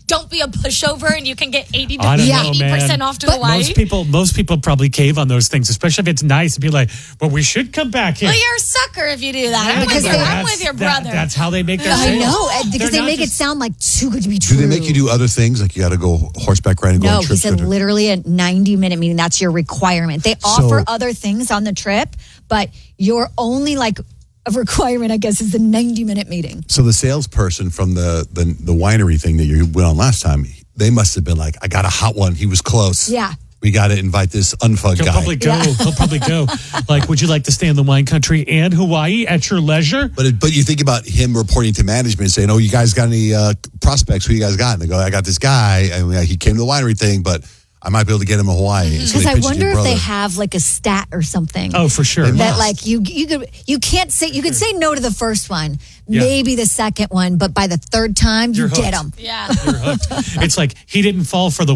don't be a pushover and you can get 80% off to But Hawaii. Most people probably cave on those things, especially if it's nice and be like, well, we should come back here. Well, you're a sucker if you do that. I'm with your brother. That's how they make their I sales. know, because they make it sound like too good to be true. Do they make you do other things? Like you got to go horseback riding? No, on trips? he said literally a 90-minute meeting. That's your requirement. They offer other things on the trip, but your only a requirement, I guess, is the 90-minute meeting. So the salesperson from the winery thing that you went on last time, they must have been like, I got a hot one. He was close. Yeah. We got to invite this unfucked He'll guy. He'll probably go. Like, would you like to stay in the wine country and Hawaii at your leisure? But you think about him reporting to management and saying, oh, you guys got any prospects? Who you guys got? And they go, I got this guy. And he came to the winery thing, but I might be able to get him in Hawaii. Because I wonder if they have a stat or something. Oh, for sure. That you can't say, you could say no to the first one, maybe the second one, but by the third time you get them. Yeah. You're hooked. It's like he didn't fall for the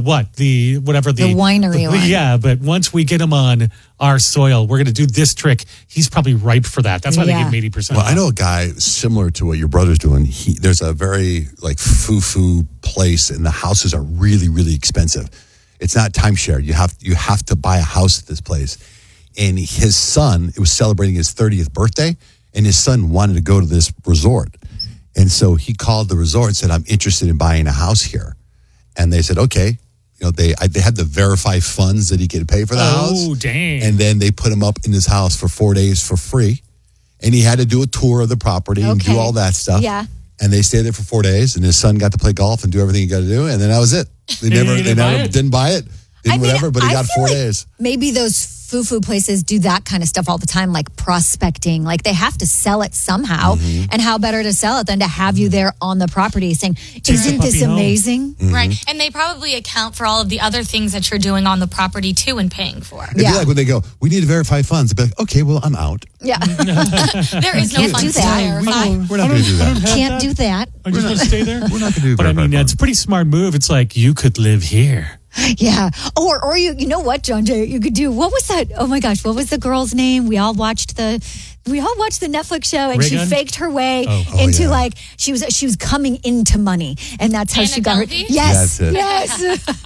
winery one. Yeah, but once we get him on our soil, we're going to do this trick. He's probably ripe for that. That's why they give him 80%. Well, I know a guy similar to what your brother's doing. There's a very foo-foo place, and the houses are really, really expensive. It's not timeshare. You have to buy a house at this place. And his son, it was celebrating his 30th birthday, and his son wanted to go to this resort. And so he called the resort and said, I'm interested in buying a house here. And they said, okay. They had to verify funds that he could pay for the house. Oh, dang. And then they put him up in his house for 4 days for free. And he had to do a tour of the property and do all that stuff. Yeah. And they stayed there for 4 days, and his son got to play golf and do everything he got to do. And then that was it. They never didn't buy it. Whatever, but he got 4 days. Maybe those foo-foo places do that kind of stuff all the time, like prospecting. Like they have to sell it somehow. Mm-hmm. And how better to sell it than to have you there on the property saying, isn't this amazing? Mm-hmm. Right. And they probably account for all of the other things that you're doing on the property too and paying for. It'd be like when they go, we need to verify funds. They'd be like, okay, well, I'm out. Yeah. There is no funds to verify. We're not going to do that. Can't do that. I'm just going to stay there. We're not going to do that. But I mean, that's a pretty smart move. It's like you could live here. Yeah. Or you know what, John Jay, you could do, what was that? Oh my gosh, what was the girl's name? We all watched the Netflix show, and she faked her way into she was coming into money, and that's how she got her. Yes. Yes.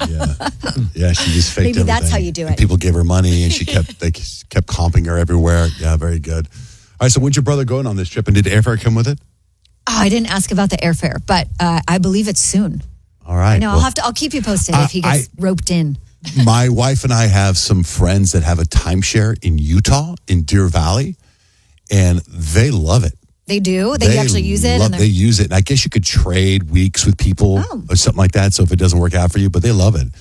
Yeah, she just faked Maybe that's everything. how you do it. And people gave her money, and they kept comping her everywhere. Yeah, very good. All right, so when's your brother going on this trip, and did airfare come with it? Oh, I didn't ask about the airfare, but I believe it's soon. All right. No, I'll keep you posted if he gets roped in. My wife and I have some friends that have a timeshare in Utah, in Deer Valley, and they love it. They do? They actually use it? They use it. And I guess you could trade weeks with people or something like that, so if it doesn't work out for you, but they love it,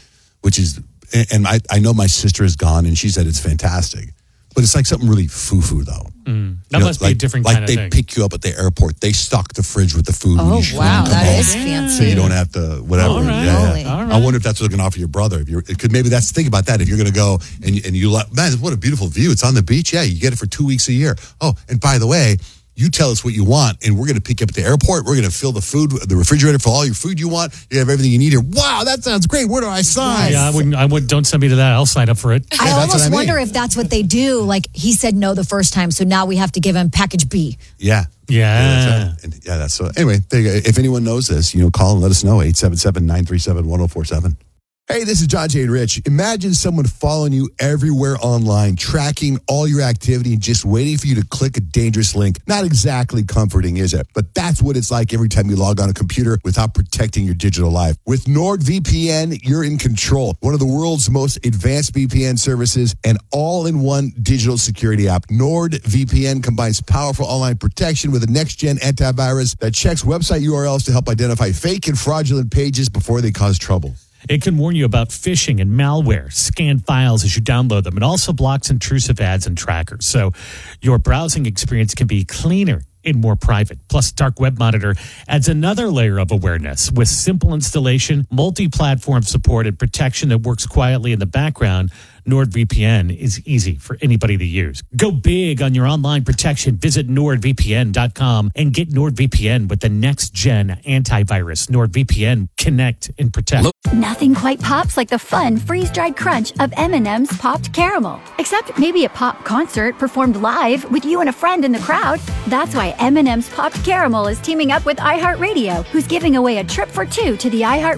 and I know my sister has gone, and she said it's fantastic. But it's like something really foo-foo, though. That must be a different kind of thing. Like they pick you up at the airport. They stock the fridge with the food. Oh, wow. That is fancy. So you don't have to, whatever. All right. Yeah. All right. I wonder if that's what they're going to offer your brother. Maybe that's, think about that. If you're going to go and you like, man, what a beautiful view. It's on the beach. Yeah, you get it for 2 weeks a year. Oh, and by the way, you tell us what you want, and we're going to pick you up at the airport. We're going to fill the refrigerator for all your food you want. You have everything you need here. Wow, that sounds great. Where do I sign? Yeah, I wouldn't. Don't send me to that. I'll sign up for it. I almost wonder if that's what they do. Like he said no the first time, so now we have to give him package B. Yeah. Yeah. That's so. Anyway, there you go. If anyone knows this, call and let us know. 877-937-1047. Hey, this is John Jay and Rich. Imagine someone following you everywhere online, tracking all your activity and just waiting for you to click a dangerous link. Not exactly comforting, is it? But that's what it's like every time you log on a computer without protecting your digital life. With NordVPN, you're in control. One of the world's most advanced VPN services and all-in-one digital security app. NordVPN combines powerful online protection with a next-gen antivirus that checks website URLs to help identify fake and fraudulent pages before they cause trouble. It can warn you about phishing and malware, scan files as you download them. It also blocks intrusive ads and trackers, so your browsing experience can be cleaner and more private. Plus, Dark Web Monitor adds another layer of awareness with simple installation, multi-platform support, and protection that works quietly in the background. NordVPN is easy for anybody to use. Go big on your online protection. Visit NordVPN.com and get NordVPN with the next-gen antivirus. NordVPN, connect and protect. Nothing quite pops like the fun freeze-dried crunch of M&M's Popped Caramel. Except maybe a pop concert performed live with you and a friend in the crowd. That's why M&M's Popped Caramel is teaming up with iHeartRadio, who's giving away a trip for two to the iHeartRadio